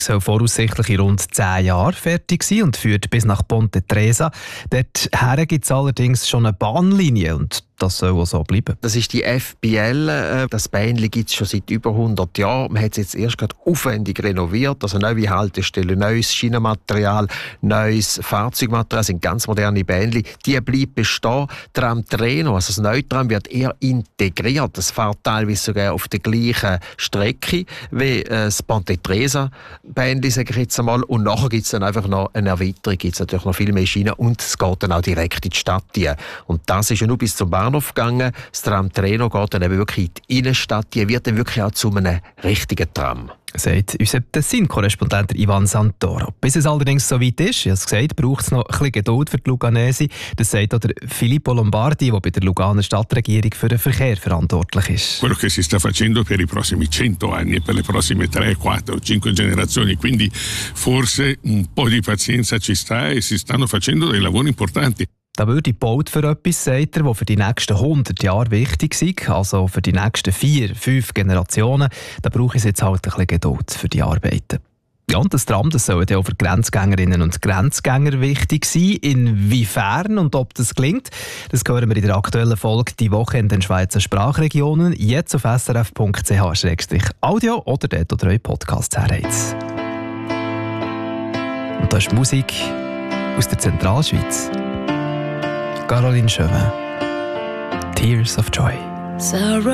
soll voraussichtlich in rund 10 Jahren fertig sein und führt bis nach Ponte Tresa. Dorthin gibt es allerdings schon eine Bahnlinie und das soll auch so bleiben. Das ist die FBL. Das Bähnchen gibt es schon seit über 100 Jahren. Man hat es jetzt erst gerade aufwendig renoviert. Also neue Haltestellen, neues Schienenmaterial, neues Fahrzeugmaterial. Das sind ganz moderne Bähnchen. Die bleiben bestehen. Tram Treno, also das Neutram, wird eher integriert. Das fährt teilweise sogar auf der gleichen Strecke wie das Ponte Tresa Bähnchen, sage ich jetzt einmal. Und nachher gibt es dann einfach noch eine Erweiterung. Gibt es natürlich noch viel mehr Schienen und es geht dann auch direkt in die Stadt rein. Und das ist ja nur bis zum Bahnhof gegangen. Das Tram Treno geht dann eben wirklich in die Innenstadt. Die wird dann wirklich auch zu einem richtigen Tram. Sagt unser Tessin-Korrespondent Ivan Santoro. Bis es allerdings so weit ist, ich habe es gesagt, braucht es noch ein bisschen Geduld für die Luganesi. Das sagt auch der Filippo Lombardi, der bei der Luganer Stadtregierung für den Verkehr verantwortlich ist. Quello che si sta facendo per i prossimi 100 anni e per le prossime 3, 4 o 5 generazioni, quindi forse un po' di pazienza ci sta e si stanno facendo dei lavori importanti. Da würde gebaut für etwas, sagt er, das für die nächsten 100 Jahre wichtig ist, also für die nächsten 4, 5 Generationen. Da brauche ich jetzt halt ein bisschen Geduld für die Arbeiten. Ja, und das Tram, das soll ja auch für Grenzgängerinnen und Grenzgänger wichtig sein. Inwiefern und ob das gelingt, das hören wir in der aktuellen Folge «Die Woche in den Schweizer Sprachregionen», jetzt auf srf.ch/audio oder dort, wo ihr eure Podcasts herhabt. Und das ist Musik aus der Zentralschweiz. Caroline Chauvin, Tears of Joy.